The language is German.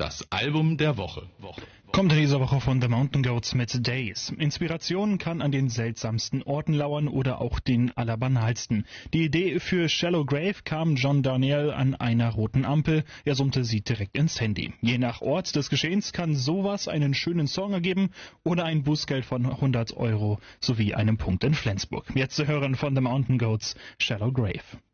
Das Album der Woche. Kommt in dieser Woche von The Mountain Goats mit Days. Inspiration kann an den seltsamsten Orten lauern oder auch den allerbanalsten. Die Idee für Shallow Grave kam John Darnielle an einer roten Ampel. Er summte sie direkt ins Handy. Je nach Ort des Geschehens kann sowas einen schönen Song ergeben oder ein Bußgeld von 100 € sowie einem Punkt in Flensburg. Jetzt zu hören von The Mountain Goats, Shallow Grave.